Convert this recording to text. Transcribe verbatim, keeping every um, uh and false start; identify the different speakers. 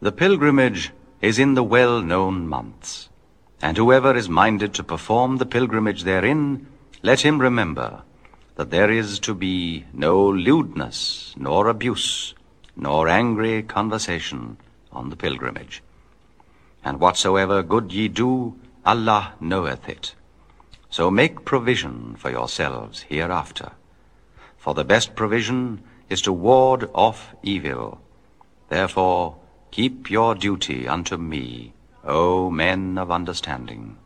Speaker 1: The pilgrimage is in the well-known months, and whoever is minded to perform the pilgrimage therein, let him remember that there is to be no lewdness, nor abuse, nor angry conversation on the pilgrimage. And whatsoever good ye do, Allah knoweth it. So make provision for yourselves hereafter. For the best provision is to ward off evil. Therefore keep your duty unto me, O men of understanding.